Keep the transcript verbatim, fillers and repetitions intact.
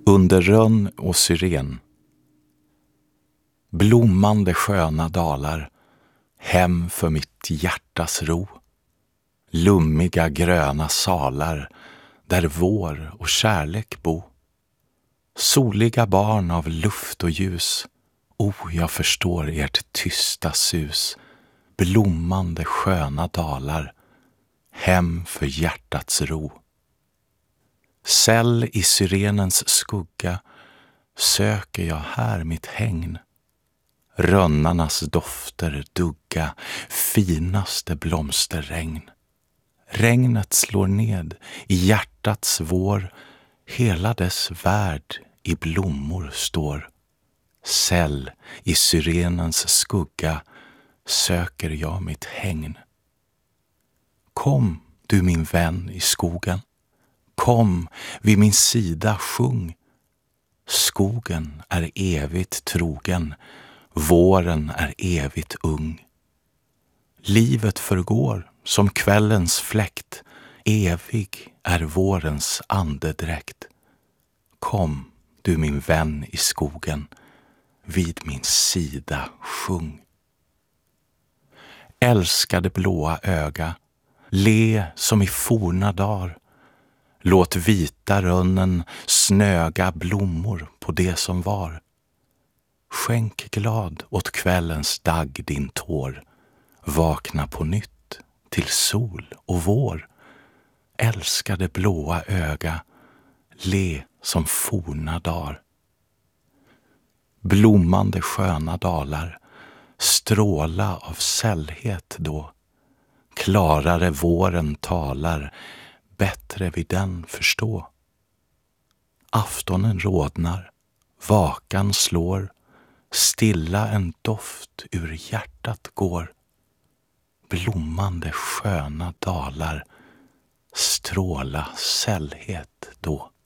Under rönn och syren. Blommande sköna dalar, hem för mitt hjärtas ro. Lummiga gröna salar, där vår och kärlek bo. Soliga barn av luft och ljus, o, jag förstår ert tysta sus. Blommande sköna dalar, hem för hjärtats ro. Säll i syrenens skugga söker jag här mitt hägn. Rönnarnas dofter dugga, finaste blomsterregn. Regnet slår ned i hjärtats vår, hela dess värld i blommor står. Säll i syrenens skugga söker jag mitt hägn. Kom, du min vän i skogen, kom vid min sida sjung. Skogen är evigt trogen, våren är evigt ung. Livet förgår som kvällens fläkt, evig är vårens andedräkt. Kom, du min vän i skogen, vid min sida sjung. Älskade blåa öga, le som i forna dar. Låt vita rönnen snöga blommor på det som var. Skänk glad åt kvällens dagg din tår. Vakna på nytt till sol och vår. Älskade blåa öga, le som forna dar. Blommande sköna dalar, stråla av sällhet då. Klarare våren talar, bättre vid den förstå. Aftonen rodnar, vakan slår, stilla en doft ur hjärtat går. Blommande sköna dalar, stråla sällhet då.